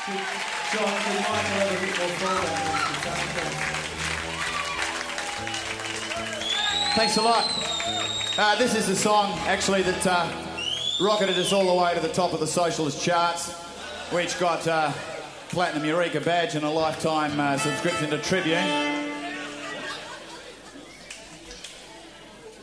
John, could Michael have a bit more forward? Thanks a lot. This is the song, actually, that rocketed us all the way to the top of the socialist charts. We each got Platinum Eureka badge and a lifetime subscription to Tribune.